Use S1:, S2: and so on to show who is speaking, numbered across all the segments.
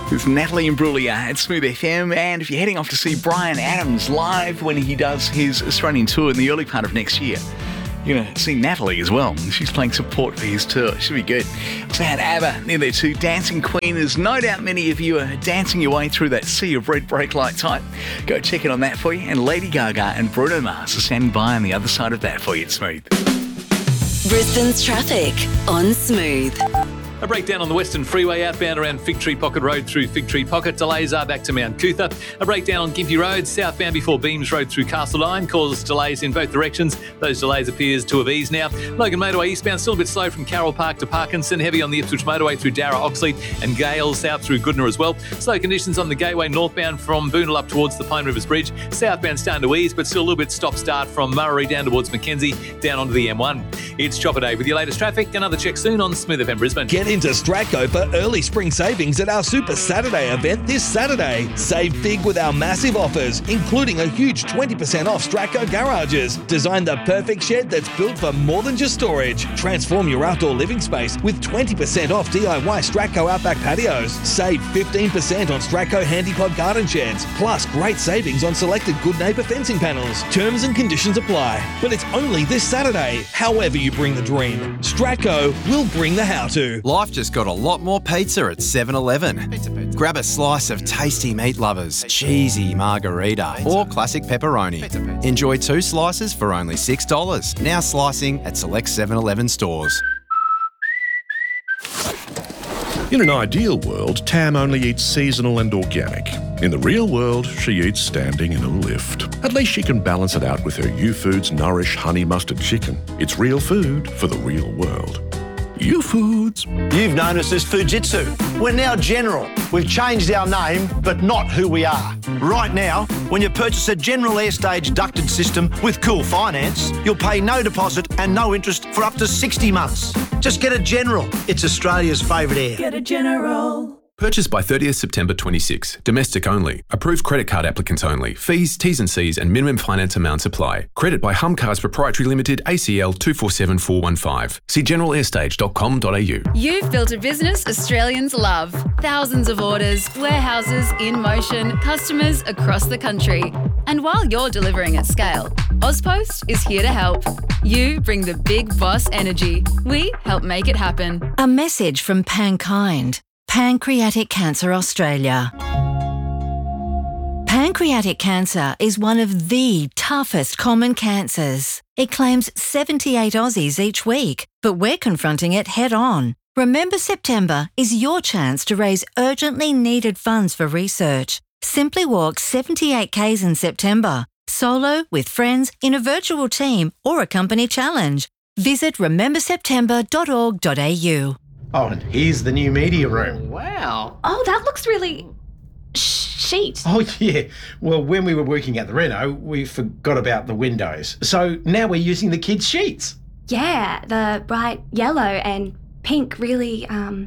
S1: With Natalie Imbruglia at Smooth FM. And if you're heading off to see Bryan Adams live when he does his Australian tour in the early part of next year, you're going to see Natalie as well. She's playing support for his tour. Should be good. Also had ABBA near there too. Dancing Queen. There's no doubt many of you are dancing your way through that sea of red brake light type. Go check it on that for you. And Lady Gaga and Bruno Mars are standing by on the other side of that for you at Smooth.
S2: Brisbane's traffic on Smooth.
S3: A breakdown on the Western Freeway outbound around Fig Tree Pocket Road through Fig Tree Pocket. Delays are back to Mount Cootha. A breakdown on Gympie Road southbound before Beams Road through Castle Line causes delays in both directions. Those delays appears to have eased now. Logan Motorway eastbound still a bit slow from Carroll Park to Parkinson. Heavy on the Ipswich Motorway through Darra Oxley and Gale south through Goodna as well. Slow conditions on the Gateway northbound from Boonall up towards the Pine Rivers Bridge. Southbound starting to ease, but still a little bit stop-start from Murray down towards Mackenzie, down onto the M1. It's Chopper Day with your latest traffic. Another check soon on Smooth FM Brisbane.
S4: Get into Stratco for early spring savings at our Super Saturday event this Saturday. Save big with our massive offers, including a huge 20% off Stratco garages. Design the perfect shed that's built for more than just storage. Transform your outdoor living space with 20% off DIY Stratco Outback patios. Save 15% on Stratco Handypod garden sheds. Plus great savings on selected Good Neighbour fencing panels. Terms and conditions apply. But it's only this Saturday. However you bring the dream, Stratco will bring the how-to.
S5: Life just got a lot more pizza at 7-Eleven. Grab a slice of tasty meat lovers, cheesy margarita, or classic pepperoni. Enjoy 2 slices for only $6. Now slicing at select 7-Eleven stores.
S6: In an ideal world, Tam only eats seasonal and organic. In the real world, she eats standing in a lift. At least she can balance it out with her U-Foods Nourish Honey Mustard Chicken. It's real food for the real world. U-Foods.
S7: You've known us as Fujitsu. We're now General. We've changed our name, but not who we are. Right now, when you purchase a General Airstage ducted system with Cool Finance, you'll pay no deposit and no interest for up to 60 months. Just get a General. It's Australia's favourite air.
S8: Get a General.
S9: Purchased by 30th September 26. Domestic only. Approved credit card applicants only. Fees, T's and C's and minimum finance amounts apply. Credit by Humcars Proprietary Limited, ACL 247415. See generalairstage.com.au.
S10: You've built a business Australians love. Thousands of orders, warehouses in motion, customers across the country. And while you're delivering at scale, Ozpost is here to help. You bring the big boss energy. We help make it happen.
S11: A message from Pankind. Pancreatic Cancer Australia. Pancreatic cancer is one of the toughest common cancers. It claims 78 Aussies each week, but we're confronting it head on. Remember September is your chance to raise urgently needed funds for research. Simply walk 78 Ks in September, solo, with friends, in a virtual team or a company challenge. Visit rememberseptember.org.au.
S12: Oh, and here's the new media room.
S13: Wow. Oh, that looks really chic.
S12: Oh, yeah. Well, when we were working at the reno, we forgot about the windows. So now we're using the kids' sheets.
S13: Yeah, the bright yellow and pink really,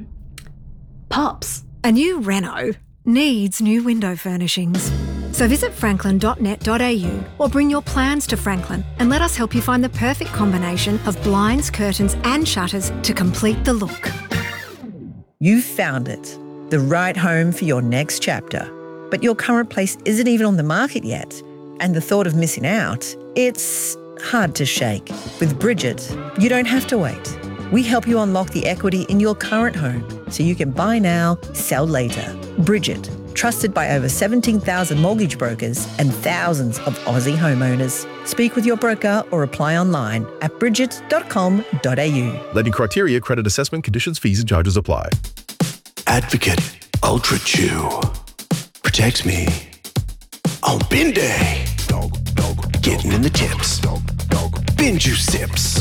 S13: pops.
S14: A new reno needs new window furnishings. So visit franklin.net.au or bring your plans to Franklin and let us help you find the perfect combination of blinds, curtains and shutters to complete the look.
S15: You've found it, the right home for your next chapter. But your current place isn't even on the market yet. And the thought of missing out, it's hard to shake. With Bridget, you don't have to wait. We help you unlock the equity in your current home so you can buy now, sell later. Bridget, trusted by over 17,000 mortgage brokers and thousands of Aussie homeowners. Speak with your broker or apply online at bridget.com.au.
S16: Lending criteria, credit assessment, conditions, fees and charges apply.
S17: Advocate Ultra Chew protects me on bin day. Getting in the tips. Bin juice sips.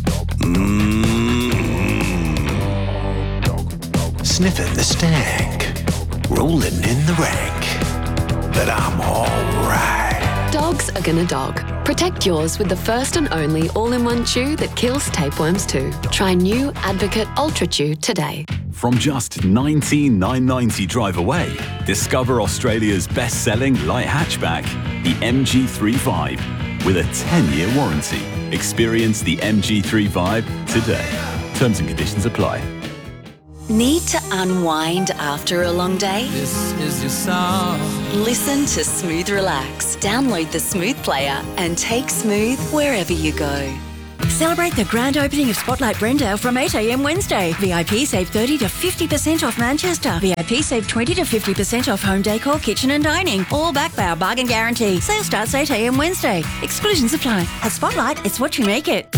S17: Sniffing the stank. Rolling in the rank. But I'm alright.
S18: Dogs are gonna dog. Protect yours with the first and only all-in-one chew that kills tapeworms too. Try new Advocate Ultra Chew today.
S19: From just $19,990 drive away, discover Australia's best-selling light hatchback, the MG3 with a 10-year warranty. Experience the MG3 today. Terms and conditions apply.
S2: Need to unwind after a long day?
S8: This is your song.
S2: Listen to Smooth Relax. Download the Smooth player and take Smooth wherever you go.
S20: Celebrate the grand opening of Spotlight Brendale from 8 a.m. Wednesday. VIP save 30 to 50% off Manchester. VIP save 20 to 50% off home decor, kitchen and dining. All backed by our bargain guarantee. Sale starts 8 a.m. Wednesday. Exclusions apply. At Spotlight, it's what you make it.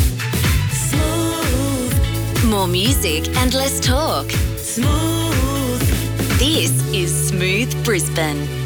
S2: Smooth. More music and less talk. Smooth. This is Smooth Brisbane.